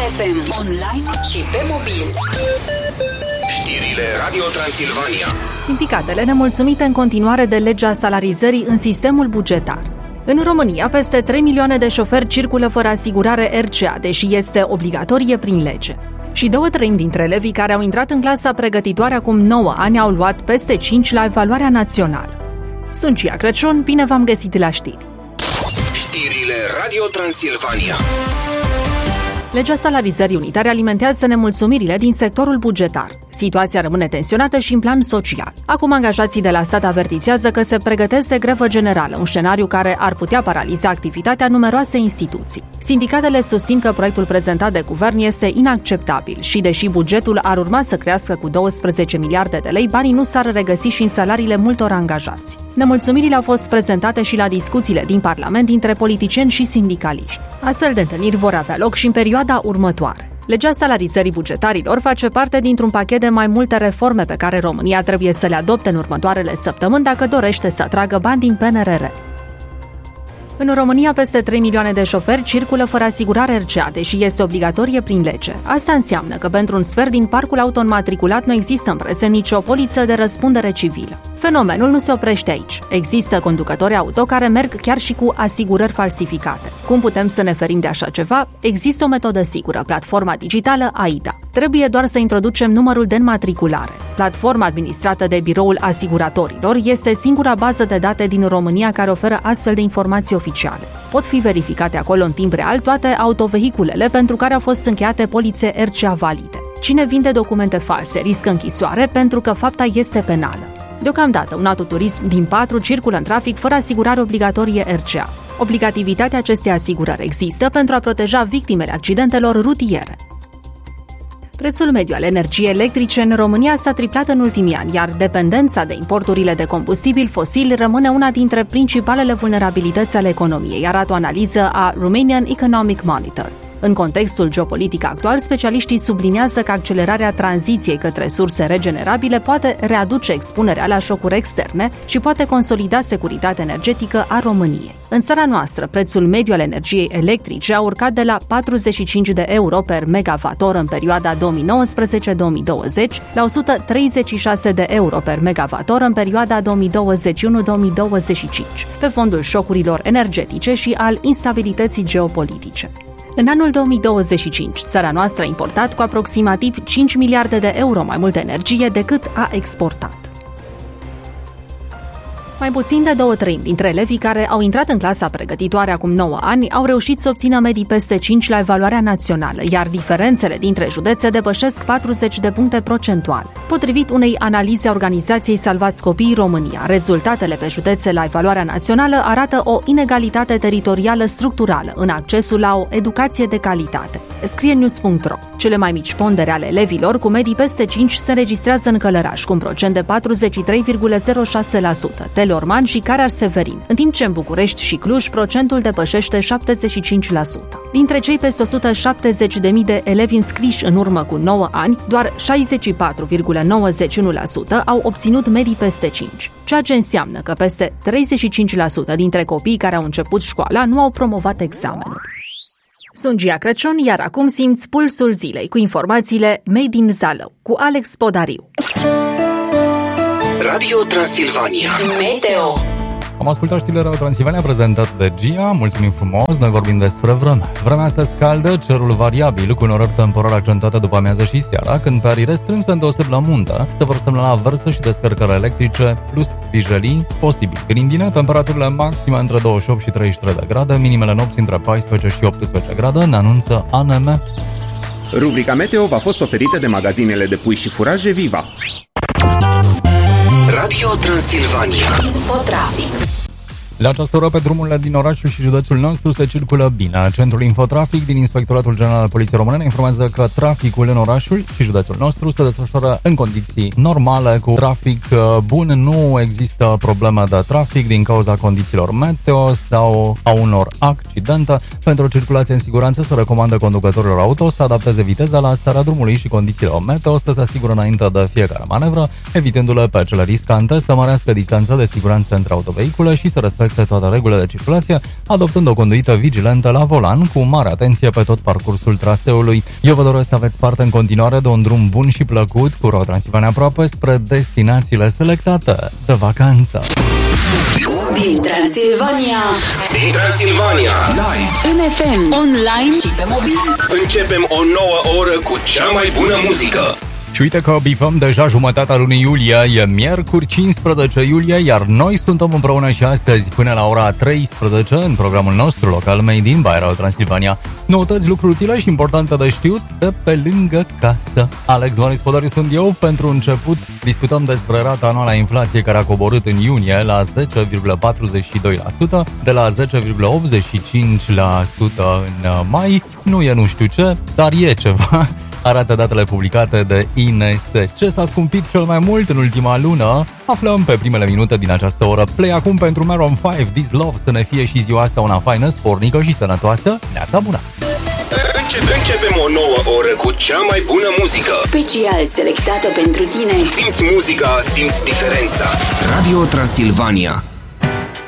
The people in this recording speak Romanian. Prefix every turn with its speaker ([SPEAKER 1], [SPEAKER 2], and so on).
[SPEAKER 1] FM, online și pe mobil.
[SPEAKER 2] Știrile Radio Transilvania.
[SPEAKER 3] Sindicatele nemulțumite în continuare de legea salarizării în sistemul bugetar. În România, peste 3 milioane de șoferi circulă fără asigurare RCA, deși este obligatorie prin lege. Și 2/3 dintre elevii care au intrat în clasa pregătitoare acum 9 ani au luat peste 5 la evaluarea națională. Sunt Cia Crăciun, bine v-am găsit la știri.
[SPEAKER 2] Știrile Radio Transilvania.
[SPEAKER 3] Legea salarizării unitare alimentează nemulțumirile din sectorul bugetar. Situația rămâne tensionată și în plan social. Acum angajații de la stat avertizează că se pregătesc de grevă generală, un scenariu care ar putea paraliza activitatea numeroase instituții. Sindicatele susțin că proiectul prezentat de guvern este inacceptabil și, deși bugetul ar urma să crească cu 12 miliarde de lei, banii nu s-ar regăsi și în salariile multor angajați. Nemulțumirile au fost prezentate și la discuțiile din Parlament dintre politicieni și sindicaliști. Astfel de întâlniri vor avea loc și în perioada următoare. Legea salarizării bugetarilor face parte dintr-un pachet de mai multe reforme pe care România trebuie să le adopte în următoarele săptămâni dacă dorește să atragă bani din PNRR. În România, peste 3 milioane de șoferi circulă fără asigurare RCA, deși este obligatorie prin lege. Asta înseamnă că pentru un sfert din parcul auto înmatriculat nu există în prezent nicio poliță de răspundere civilă. Fenomenul nu se oprește aici. Există conducători auto care merg chiar și cu asigurări falsificate. Cum putem să ne ferim de așa ceva? Există o metodă sigură, platforma digitală AIDA. Trebuie doar să introducem numărul de înmatriculare. Platforma administrată de Biroul Asiguratorilor este singura bază de date din România care oferă astfel de informații oficiale. Pot fi verificate acolo în timp real toate autovehiculele pentru care au fost încheiate polițe RCA valide. Cine vinde documente false riscă închisoare pentru că fapta este penală. Deocamdată, un autoturism din 4 circulă în trafic fără asigurare obligatorie RCA. Obligativitatea acestei asigurări există pentru a proteja victimele accidentelor rutiere. Prețul mediu al energiei electrice în România s-a triplat în ultimii ani, iar dependența de importurile de combustibil fosil rămâne una dintre principalele vulnerabilități ale economiei, arată o analiză a Romanian Economic Monitor. În contextul geopolitic actual, specialiștii subliniază că accelerarea tranziției către surse regenerabile poate readuce expunerea la șocuri externe și poate consolida securitatea energetică a României. În țara noastră, prețul mediu al energiei electrice a urcat de la 45 de euro per megawattoră în perioada 2019-2020 la 136 de euro per megawattoră în perioada 2021-2025, pe fondul șocurilor energetice și al instabilității geopolitice. În anul 2025, țara noastră a importat cu aproximativ 5 miliarde de euro mai multă energie decât a exportat. Mai puțin de 2/3 dintre elevii care au intrat în clasa pregătitoare acum 9 ani au reușit să obțină medii peste 5 la evaluarea națională, iar diferențele dintre județe depășesc 40 de puncte procentuale. Potrivit unei analize a organizației Salvați Copiii România, rezultatele pe județe la evaluarea națională arată o inegalitate teritorială structurală în accesul la o educație de calitate. Scrie news.ro. Cele mai mici pondere ale elevilor cu medii peste 5 se înregistrează în Călăraș, cu un procent de 43,06%, Teleorman și Caraș-Severin, în timp ce în București și Cluj procentul depășește 75%. Dintre cei peste 170.000 de elevi înscriși în urmă cu 9 ani, doar 64,91% au obținut medii peste 5, ceea ce înseamnă că peste 35% dintre copiii care au început școala nu au promovat examenul. Sunt Cia Crăciun, iar acum simți pulsul zilei cu informațiile Made in Zalău cu Alex Podariu.
[SPEAKER 2] Radio Transilvania.
[SPEAKER 1] Meteo.
[SPEAKER 4] Am ascultat știrile Radio Transilvania prezentat de Gia, mulțumim frumos, noi vorbim despre vreme. Vremea astăzi caldă, cerul variabil, cu norări temporare accentuate după amiază și seara, când pe arii restrânse îndeoseb la muntă, se vor semnala averse și descărcări electrice, plus vijelii, posibil grindine, temperaturile maxime între 28 și 33 de grade, minimele nopți între 14 și 18 grade, ne anunță ANM.
[SPEAKER 5] Rubrica Meteo v-a fost oferită de magazinele de pui și furaje Viva.
[SPEAKER 2] Radio Transilvania.
[SPEAKER 1] Infotrafic.
[SPEAKER 4] La această oră, pe drumurile din orașul și județul nostru se circulă bine. Centrul Infotrafic din Inspectoratul General al Poliției Române informează că traficul în orașul și județul nostru se desfășoară în condiții normale, cu trafic bun. Nu există probleme de trafic din cauza condițiilor meteo sau a unor accidente. Pentru o circulație în siguranță se recomandă conducătorilor auto să adapteze viteza la starea drumului și condițiile meteo, să se asigură înainte de fiecare manevră, evitându-le pe cele riscante, să mărească distanța de siguranță între autovehicule și să respecte respecte toate regulile de circulație, adoptând o conduită vigilentă la volan cu mare atenție pe tot parcursul traseului. Eu vă doresc să aveți parte în continuare de un drum bun și plăcut cu Radio Transilvania aproape spre destinațiile selectate de vacanță.
[SPEAKER 1] Din Transilvania,
[SPEAKER 2] Live,
[SPEAKER 1] în FM, online și pe mobil.
[SPEAKER 2] începem o nouă oră cu cea mai bună muzică.
[SPEAKER 4] Și uite că bifăm deja jumătatea lunii iulie, e miercuri 15 iulie, iar noi suntem împreună și astăzi până la ora 13 în programul nostru local Made in by Radio Transilvania. Noutăți, lucruri utile și importante de știut de pe lângă casă. Alex Van Ispodariu sunt eu. Pentru început discutăm despre rata anuală a inflației care a coborât în iunie la 10,42%, de la 10,85% în mai. Nu e nu știu ce, dar e ceva. Arată datele publicate de INS. Ce s-a scumpit cel mai mult în ultima lună? Aflăm pe primele minute din această oră. Play acum pentru Maroon 5, This Love, să ne fie și ziua asta una faină, spornică și sănătoasă. Neața bună!
[SPEAKER 2] Începem o nouă oră cu cea mai bună muzică.
[SPEAKER 1] Special selectată pentru tine.
[SPEAKER 2] Simți muzica, simți diferența. Radio Transilvania.